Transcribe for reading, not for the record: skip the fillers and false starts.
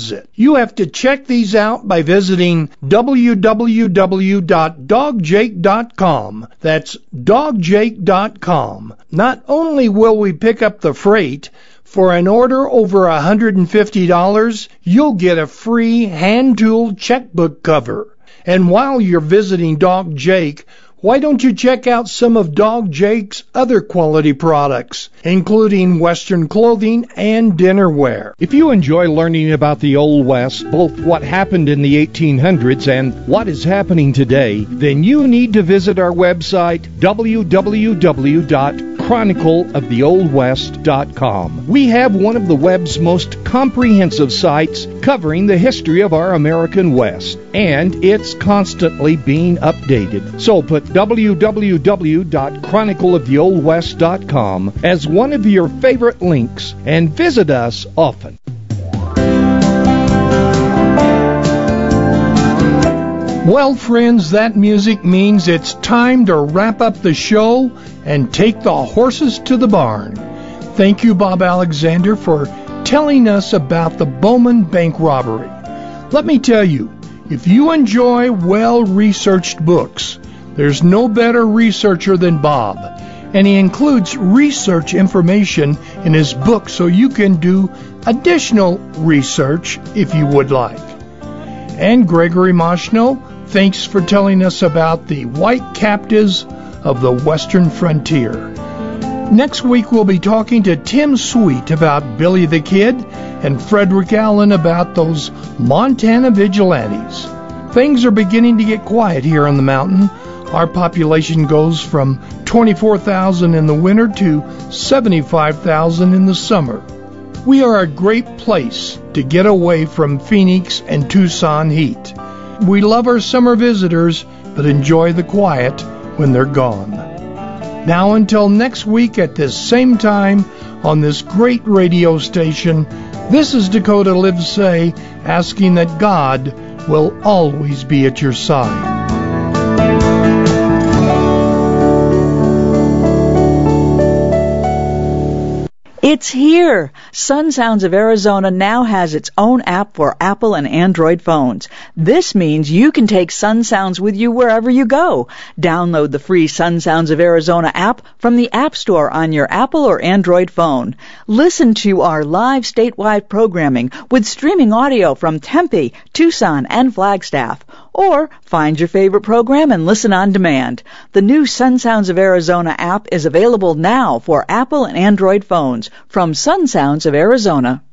loves it. You have to check these out by visiting www.dogjake.com. That's dogjake.com. Not only will we pick up the freight, for an order over $150, you'll get a free hand-tooled checkbook cover. And while you're visiting Dog Jake, why don't you check out some of Dog Jake's other quality products, including Western clothing and dinnerware? If you enjoy learning about the Old West, both what happened in the 1800s and what is happening today, then you need to visit our website, www.chronicleoftheoldwest.com. We have one of the web's most comprehensive sites covering the history of our American West, and it's constantly being updated. So put www.chronicleoftheoldwest.com as one of your favorite links and visit us often. Well, friends, that music means it's time to wrap up the show and take the horses to the barn. Thank you, Bob Alexander, for telling us about the Bowman Bank robbery. Let me tell you, if you enjoy well-researched books, there's no better researcher than Bob, and he includes research information in his book so you can do additional research if you would like. And Gregory Moshno, thanks for telling us about the white captives of the Western frontier. Next week we'll be talking to Tim Sweet about Billy the Kid and Frederick Allen about those Montana vigilantes. Things are beginning to get quiet here on the mountain. Our population goes from 24,000 in the winter to 75,000 in the summer. We are a great place to get away from Phoenix and Tucson heat. We love our summer visitors, but enjoy the quiet when they're gone. Now until next week at this same time on this great radio station, this is Dakota Livesay asking that God will always be at your side. It's here! Sun Sounds of Arizona now has its own app for Apple and Android phones. This means you can take Sun Sounds with you wherever you go. Download the free Sun Sounds of Arizona app from the App Store on your Apple or Android phone. Listen to our live statewide programming with streaming audio from Tempe, Tucson, and Flagstaff. Or find your favorite program and listen on demand. The new Sun Sounds of Arizona app is available now for Apple and Android phones from Sun Sounds of Arizona.